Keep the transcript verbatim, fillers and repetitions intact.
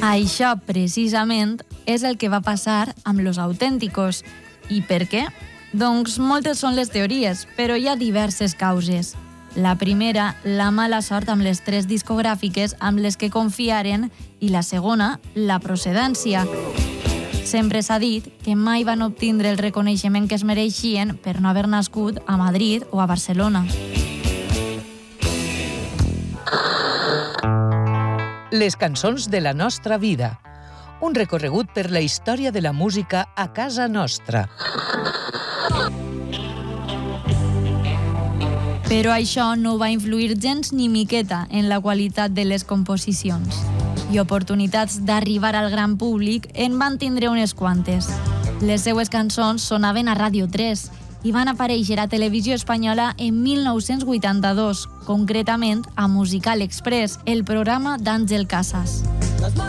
Això, precisament, és el que va passar amb Los Auténticos. I per què? Doncs moltes són les teories, però hi ha diverses causes. La primera, la mala sort amb les tres discogràfiques amb les que confiaren, i la segona, la procedència. Sempre s'ha dit que mai van obtindre el reconeixement que es mereixien per no haver nascut a Madrid o a Barcelona. Les cançons de la nostra vida. Un recorregut per la història de la música a casa nostra. Però això no va influir gens ni miqueta en la qualitat de les composicions. I oportunitats d'arribar al gran públic en van tindre unes quantes. Les seues cançons sonaven a Ràdio tres i van aparèixer a Televisió Espanyola en mil nou-cents vuitanta-dos, concretament a Musical Express, el programa d'Àngel Casas.